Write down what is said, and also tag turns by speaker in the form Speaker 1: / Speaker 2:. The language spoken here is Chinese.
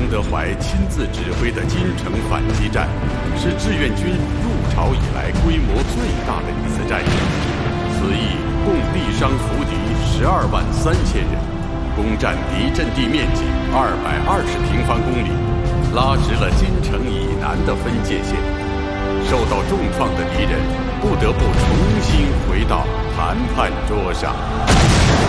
Speaker 1: 德怀亲自指挥的金城反击战，是志愿军入朝以来规模最大的一次战役。此役共毙伤俘敌123000人，攻占敌阵地面积220平方公里，拉直了金城以南的分界线。受到重创的敌人不得不重新回到谈判桌上。